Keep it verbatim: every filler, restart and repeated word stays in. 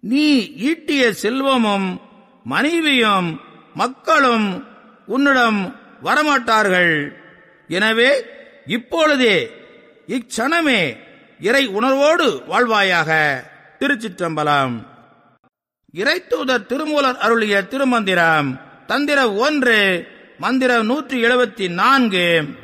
நீ ஈட்டிய செல்வமும் மனைவியும் மக்களும் உன்னிடம் வரமாட்டார்கள். எனவே இப்பொழுதே இச்சணமே இறை உணர்வோடு வாழ்வாயாக. திருச்சிற்றம்பலம். இறைத்தூதர் திருமூலர் அருளிய திருமந்திரம். தந்திரம் ஒன்று, மந்திரம் நூற்றி எழுபத்தி நான்கு.